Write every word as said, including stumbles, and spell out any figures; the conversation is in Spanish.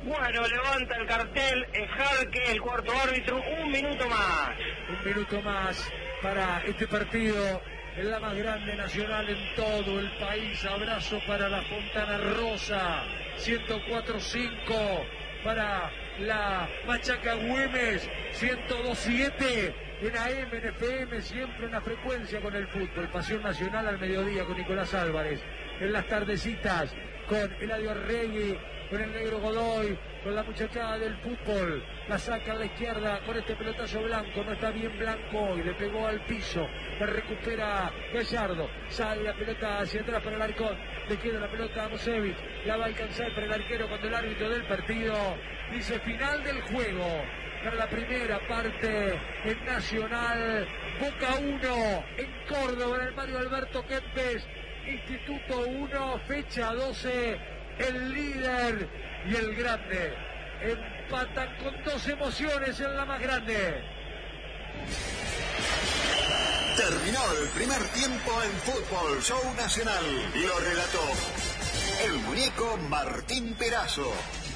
Bueno, levanta el cartel Jarque, el cuarto árbitro, un minuto más. Un minuto más para este partido en la más grande nacional en todo el país. Abrazo para la Fontana Rosa, ciento cuatro punto cinco para la Machaca Güemes, ciento dos punto siete en A M, en F M, siempre una frecuencia con el fútbol. Pasión Nacional al mediodía con Nicolás Álvarez, en las tardecitas con Eladio Arregui, con el negro Godoy, con la muchachada del fútbol. La saca a la izquierda con este pelotazo blanco, no está bien blanco y le pegó al piso. La recupera Gallardo, sale la pelota hacia atrás para el Arcón, le queda la pelota a Mosevic, la va a alcanzar para el arquero cuando el árbitro del partido dice final del juego. Para la primera parte en Nacional, Boca uno, en Córdoba, en el Mario Alberto Kempes, Instituto uno, fecha doce, el líder y el grande empatan con dos emociones en la más grande. Terminó el primer tiempo en Fútbol Show Nacional. Lo relató el muñeco Martín Perazo.